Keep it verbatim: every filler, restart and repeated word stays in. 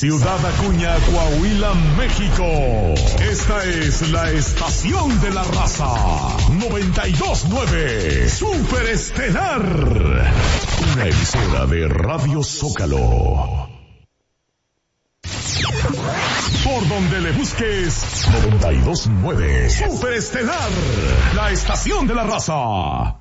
Ciudad Acuña, Coahuila, México. Esta es la estación de la raza. noventa y dos punto nueve. Super Estelar. Una emisora de Radio Zócalo. Por donde le busques, noventa y dos punto nueve. Super Estelar. La estación de la raza.